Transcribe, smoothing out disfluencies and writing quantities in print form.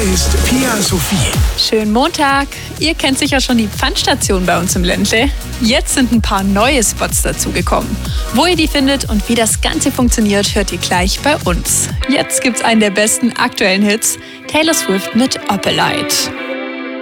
ist Pia Sophie. Schönen Montag. Ihr kennt sicher schon die Pfandstation bei uns im Ländle. Jetzt sind ein paar neue Spots dazugekommen. Wo ihr die findet und wie das Ganze funktioniert, hört ihr gleich bei uns. Jetzt gibt's einen der besten aktuellen Hits, Taylor Swift mit Opalite.